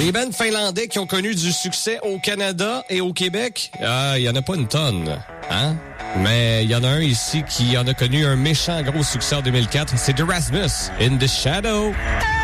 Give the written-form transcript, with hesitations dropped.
Les bands finlandais qui ont connu du succès au Canada et au Québec, il y en a pas une tonne, hein? Mais il y en a un ici qui en a connu un méchant gros succès en 2004, c'est The Rasmus, In the Shadow.